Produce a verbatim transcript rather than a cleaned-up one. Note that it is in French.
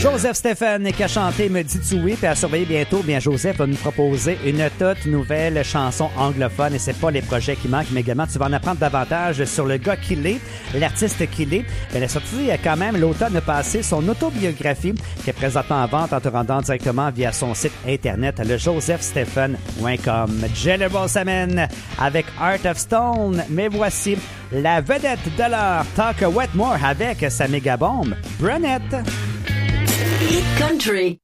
Joseph Stephen qui a chanté Me dis-tu oui, puis à surveiller bientôt. Bien, Joseph va nous proposer une toute nouvelle chanson anglophone et c'est pas les projets qui manquent, mais également tu vas en apprendre davantage sur le gars qu'il est, l'artiste qu'il est. Elle a sorti quand même l'automne passé son autobiographie qui est présentement en vente en te rendant directement via son site internet le joseph stephen point com. Jelly Roll s'amène avec Heart of Stone, mais voici la vedette de l'heure, Talk Wetmore avec sa méga bombe, Brunette. Hit Country.